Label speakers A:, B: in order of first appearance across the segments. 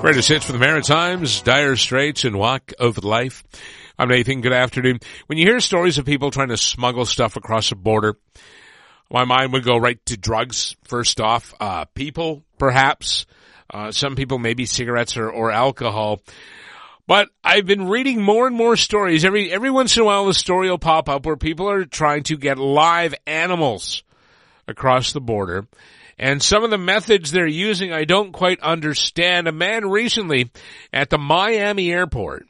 A: Greatest hits for the Maritimes, Dire Straits, and Walk of Life. I'm Nathan. Good afternoon. When you hear stories of people trying to smuggle stuff across the border, my mind would go right to drugs, first off. People, perhaps. Some people, maybe cigarettes or alcohol. But I've been reading more and more stories. Every once in a while, a story will pop up where people are trying to get live animals across the border. And some of the methods they're using, I don't quite understand. A man recently at the Miami airport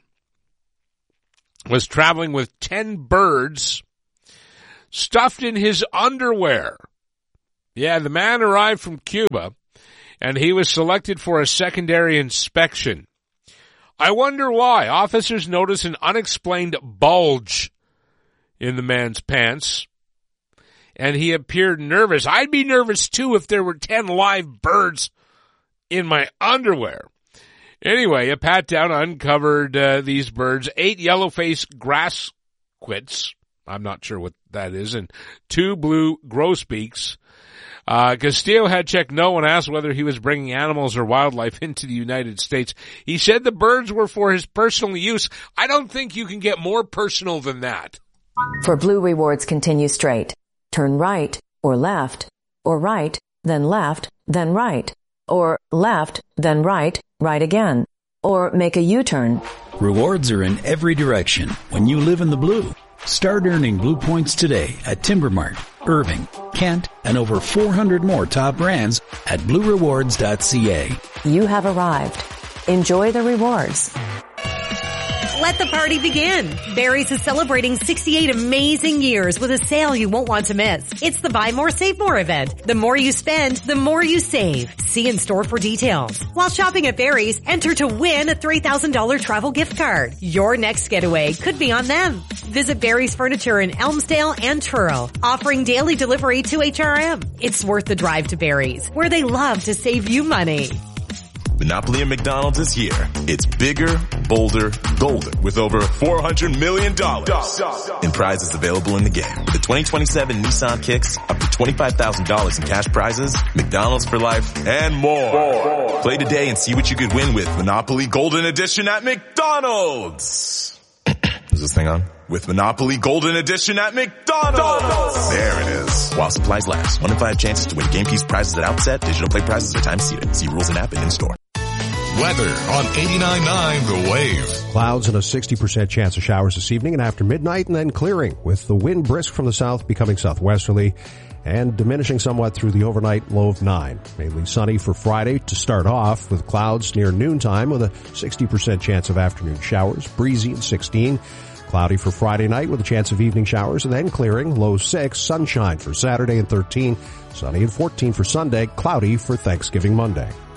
A: was traveling with 10 birds stuffed in his underwear. Yeah, the man arrived from Cuba, and he was selected for a secondary inspection. I wonder why. Officers noticed an unexplained bulge in the man's pants, and he appeared nervous. I'd be nervous, too, if there were 10 live birds in my underwear. Anyway, a pat-down uncovered these birds, 8 yellow-faced grass quits. I'm not sure what that is, and 2 blue grosbeaks. Castillo had checked no and asked whether he was bringing animals or wildlife into the United States. He said the birds were for his personal use. I don't think you can get more personal than that.
B: For Blue Rewards, continue straight. Turn right or left, or right, then right, or left, then right again, or make a U-turn.
C: Rewards are in every direction when you live in the blue. Start earning Blue points today at Timbermart, Irving, Kent, and over 400 more top brands at bluerewards.ca.
B: You have arrived. Enjoy the rewards.
D: Let the party begin. Barry's is celebrating 68 amazing years with a sale you won't want to miss. It's the Buy More, Save More event. The more you spend, the more you save. See in store for details. While shopping at Barry's, enter to win a $3,000 travel gift card. Your next getaway could be on them. Visit Barry's Furniture in Elmsdale and Truro, offering daily delivery to HRM. It's worth the drive to Barry's, where they love to save you money.
E: Monopoly at McDonald's is here. It's bigger, bolder, golden, with over $400 million in prizes available in the game. With the 2027 Nissan Kicks, up to $25,000 in cash prizes, McDonald's for life, and more. Play today and see what you could win with Monopoly Golden Edition at McDonald's. Is this thing on? With Monopoly Golden Edition at McDonald's. There it is. While supplies last. 1 in 5 chances to win game piece prizes at outset. Digital play prizes are time seated. See rules and app and in store.
F: Weather on 89.9 The Wave.
G: Clouds and a 60% chance of showers this evening and after midnight, and then clearing, with the wind brisk from the south becoming southwesterly and diminishing somewhat through the overnight low of 9. Mainly sunny for Friday to start off, with clouds near noontime with a 60% chance of afternoon showers, breezy at 16. Cloudy for Friday night with a chance of evening showers and then clearing, low 6. Sunshine for Saturday and 13. Sunny and 14 for Sunday. Cloudy for Thanksgiving Monday.